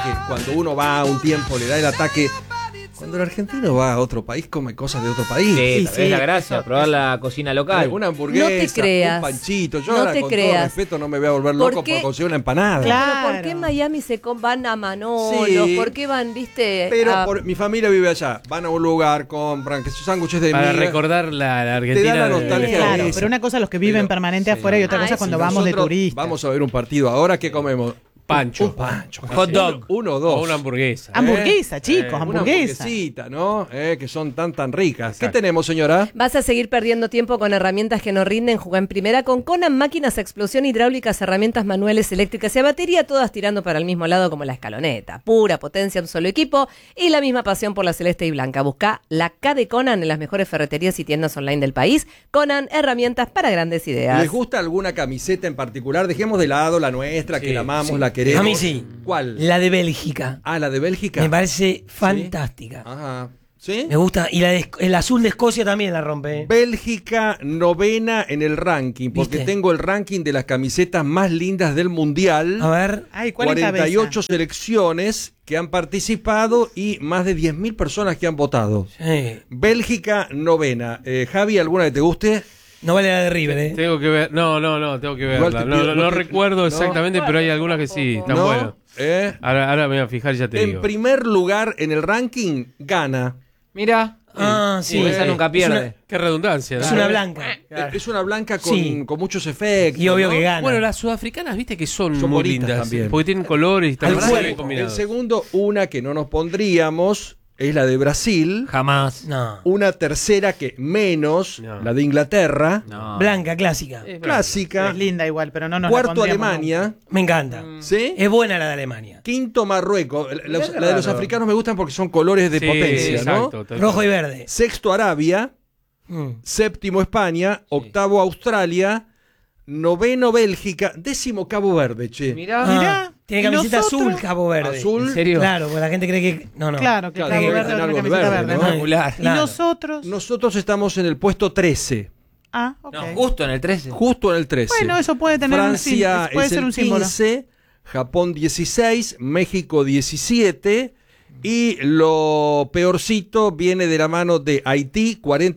cuando uno va a un tiempo le da el ataque. Cuando el argentino va a otro país, come cosas de otro país. Sí, es la gracia, probar la cocina local. Una hamburguesa, No te creas. un panchito. Yo No ahora, te con creas. todo respeto, no me voy a volver loco por conseguir una empanada. Claro. Pero ¿por qué en Miami van a Manolo? Sí. ¿Por qué van, viste? Pero mi familia vive allá. Van a un lugar, compran sándwiches de para miga. recordar la Argentina. Te da la nostalgia. Claro, pero una cosa los que viven permanente afuera y otra cosa cuando vamos de turista. Vamos a ver un partido ahora. ¿Qué comemos? Pancho. Un pancho. Hot dog. Uno o dos. O una hamburguesa. Hamburguesa, chicos, Una hamburguesa. hamburguesita, ¿no? Que son tan ricas. ¿Qué tenemos, señora? Vas a seguir perdiendo tiempo con herramientas que no rinden. Juega en primera con Conan, máquinas a explosión, hidráulicas, herramientas manuales, eléctricas y a batería, todas tirando para el mismo lado como la escaloneta. Pura potencia, un solo equipo y la misma pasión por la celeste y blanca. Busca la K de Conan en las mejores ferreterías y tiendas online del país. Conan, herramientas para grandes ideas. ¿Les gusta alguna camiseta en particular? Dejemos de lado la nuestra, que la amamos, la queremos. A mí sí. ¿Cuál? La de Bélgica. Ah, la de Bélgica. Me parece fantástica. Ajá. ¿Sí? Me gusta. Y el azul de Escocia también la rompe. Bélgica, 9ª en el ranking, porque ¿Viste? tengo el ranking de las camisetas más lindas del mundial. A ver. Ay, ¿cuál 48 selecciones que han participado y más de 10.000 personas que han votado. Sí. Bélgica, 9ª. Javi, ¿alguna que te guste? No vale la de River, ¿eh? Tengo que ver. No, tengo que Igual verla. te pido- No te- recuerdo no. exactamente, pero hay algunas que sí, están ¿No? buenas. Ahora me voy a fijar, ya te En digo. primer lugar en el ranking, gana. Mira. Ah, sí. Esa nunca pierde. Qué redundancia, ¿no? Es una blanca. Es una blanca con, Sí. con muchos efectos. Y obvio ¿no? que gana. Bueno, las sudafricanas, viste que son muy bonitas lindas. también. Porque tienen colores y están Al bien cuerpo. combinados. El segundo, una que no nos pondríamos, es la de Brasil. Jamás. No. Una tercera que menos, No. la de Inglaterra. No. Blanca, clásica. Clásica. Es linda igual, pero no nos la Cuarto, pondríamos Alemania. Me encanta. ¿Sí? Es buena la de Alemania. Quinto, Marruecos. La de los africanos me gustan porque son colores de Sí, potencia, exacto, ¿no? tal Rojo cual. y verde. Sexto, Arabia. Séptimo, España. Octavo, Australia. Noveno, Bélgica. Décimo, Cabo Verde, che. Mirá. Mirá. Tiene ¿Y camiseta nosotros? azul, Cabo Verde. Azul. ¿En serio? Claro, porque la gente cree que. No. Claro, que Claro, Cabo debe Verde tener otra algo de camiseta verde, verde, ¿no? ¿no? Espectacular. ¿Y Claro. nosotros? Nosotros estamos en el puesto 13. Ah, ok. No, justo en el 13. Justo en el 13. Bueno, eso puede tener Francia puede es ser el un símbolo. 15, Japón 16, México 17 y lo peorcito viene de la mano de Haití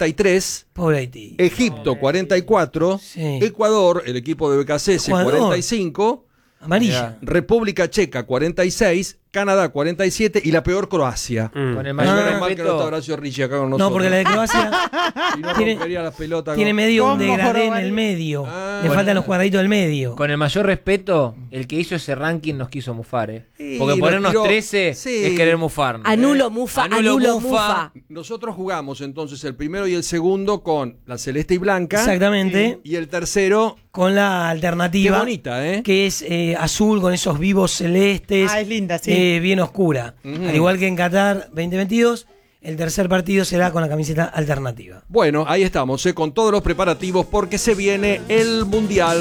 43, Pobre Haití. Egipto 44, Sí. Ecuador, el equipo de BKCS Ecuador. 45, Amarilla. República Checa 46, Canadá 47 y la peor Croacia. Con el Ay, mayor menos mal que no está respeto. Horacio Ricci acá con nosotros. No, porque la de Croacia Y no tiene- rompería las pelotas. tiene con- medio un ¿Cómo, degradé en Jorobani? el medio. Ah. Le faltan los cuadraditos del medio. Con el mayor respeto, el que hizo ese ranking nos quiso mufar, ¿eh? Sí, Porque nos ponernos tiró. 13 Sí. es querer mufarnos. Anulo, mufa, anulo, mufa. Nosotros jugamos entonces el primero y el segundo con la celeste y blanca. Exactamente. Y el tercero, Con la qué alternativa. bonita, ¿eh? Que es azul con esos vivos celestes. Ah, es linda, sí. Bien oscura. Ujú. Al igual que en Qatar 2022, el tercer partido será con la camiseta alternativa. Bueno, ahí estamos, con todos los preparativos porque se viene el Mundial.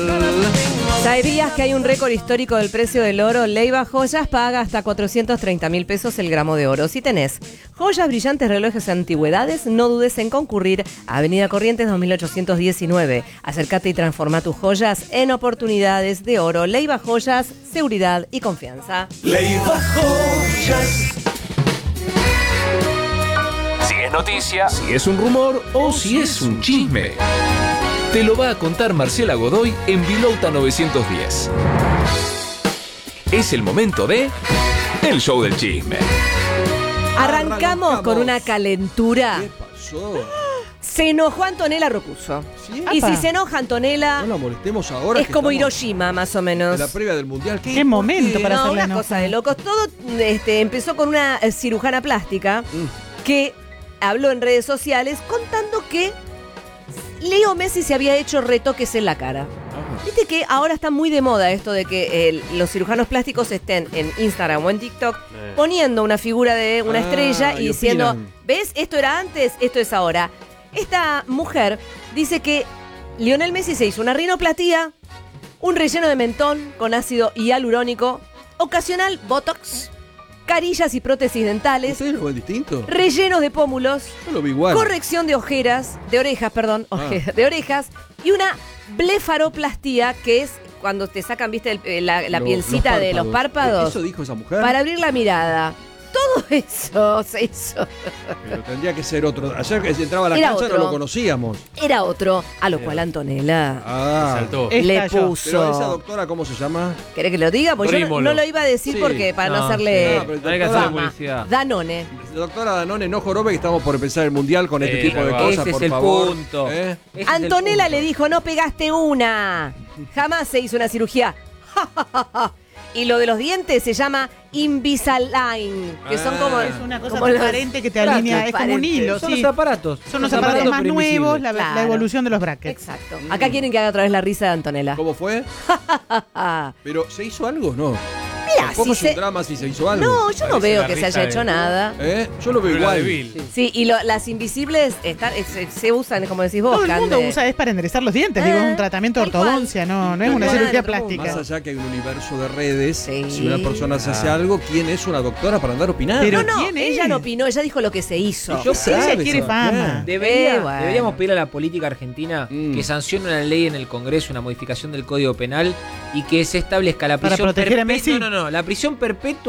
¿Sabías que hay un récord histórico del precio del oro? Leiva Joyas paga hasta 430.000 pesos el gramo de oro. Si tenés joyas, brillantes, relojes, antigüedades, no dudes en concurrir a Avenida Corrientes 2819. Acércate y transforma tus joyas en oportunidades de oro. Leiva Joyas, seguridad y confianza. Leiva Joyas. Si es noticia, si es un rumor o si es un chisme. Te lo va a contar Marcela Godoy en Vilouta 910. Es el momento de El Show del Chisme. Arrancamos con una calentura. ¿Qué pasó? Se enojó Antonella Rocuso. ¿Sí? Y Apa. si se enoja Antonella, No la molestemos ahora. es que como estamos Hiroshima, más o menos. en la previa del Mundial. Qué momento para No, hacerle una enojar. cosa de locos. Todo empezó con una cirujana plástica que habló en redes sociales contando que Leo Messi se había hecho retoques en la cara. Viste que ahora está muy de moda esto de que los cirujanos plásticos estén en Instagram o en TikTok poniendo una figura de una estrella y y diciendo, opinan. ¿ves? Esto era antes, esto es ahora. Esta mujer dice que Lionel Messi se hizo una rinoplastia, un relleno de mentón con ácido hialurónico, ocasional botox, carillas y prótesis dentales, ¿Ustedes lo ven distinto? rellenos de pómulos, Yo lo vi igual. corrección de orejas, de orejas y una blefaroplastía, que es cuando te sacan, viste, la Los pielcita de los párpados. ¿Eso dijo esa mujer? Para abrir la mirada. Todo eso se hizo. Pero tendría que ser otro. Ayer que entraba a la Era cancha otro. no lo conocíamos. Era otro, a lo cual Antonella Saltó. le Estalló. puso. Pero esa doctora, ¿cómo se llama? ¿Querés que lo diga? Porque yo Rímolo. no lo iba a decir Sí. porque para no No, hacerle sí. No hay que hacerle fama. publicidad. Danone. Doctora Danone, no jorobe que estamos por empezar el mundial con este tipo de ese cosas, Ese por es el favor. punto. ¿Eh? Ese es el Antonella punto. le dijo, no pegaste una. Jamás se hizo una cirugía. Y lo de los dientes se llama Invisalign, que son como... Es una cosa como los- transparente que te alinea, es como un transparente. hilo, Son sí. los aparatos. Son los aparatos más pero nuevos, invisibles. la Claro. evolución de los brackets. Exacto. Acá quieren que haga otra vez la risa de Antonella. ¿Cómo fue? Pero ¿se hizo algo? No. Mira, Tampoco si es un se... drama si se hizo algo. No, yo no Parece veo la que se risa haya de- hecho nada. Yo lo veo Pero la de igual. Bill. Sí, y las invisibles se usan, como decís vos, Todo el mundo Cande. usa, es para enderezar los dientes, digo, es un tratamiento de tal cual. ortodoncia, no es una Igual cirugía del mundo. Más plástica. allá que hay un universo de redes, Sí. si una persona se hace algo, ¿quién es una doctora para andar opinando? Pero No, ¿quién ella es? no opinó, ella dijo lo que se hizo. Yo sé. Ella sabe quiere saber. fama. Bueno. Deberíamos pedir a la política argentina Mm. que sancione una ley en el Congreso, una modificación del Código Penal y que se establezca la Para prisión proteger a perpetua. Messi. No, la prisión perpetua